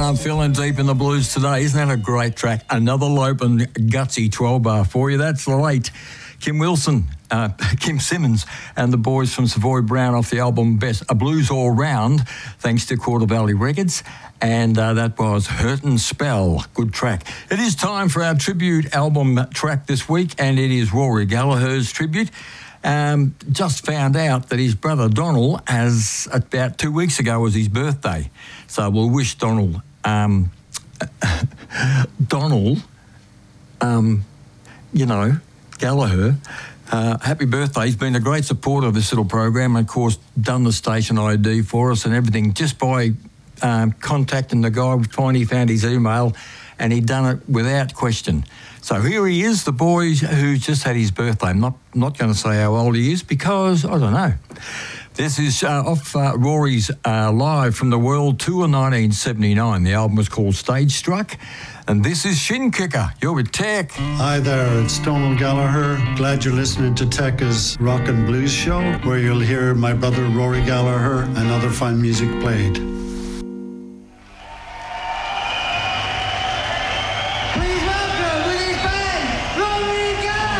I'm feeling deep in the blues today. Isn't that a great track? Another Lopen gutsy 12-bar for you. That's late. Kim Simmons and the boys from Savoy Brown off the album Best a Blues All Round, thanks to Quarter Valley Records. And that was Hurtin' Spell. Good track. It is time for our tribute album track this week, and it is Rory Gallagher's tribute. Just found out that his brother Donald, as about 2 weeks ago, was his birthday. So we'll wish Donald, Gallagher, happy birthday. He's been a great supporter of this little program, and of course done the station ID for us and everything just by contacting the guy. He found his email and he'd done it without question. So here he is, the boy who just had his birthday. I'm not going to say how old he is because I don't know. This is off Rory's Live from the World Tour 1979. The album was called Stage Struck. And this is Shin Kicker. You're with Tech. Hi there, it's Donald Gallagher. Glad you're listening to Tech's Rock and Blues Show, where you'll hear my brother Rory Gallagher and other fine music played.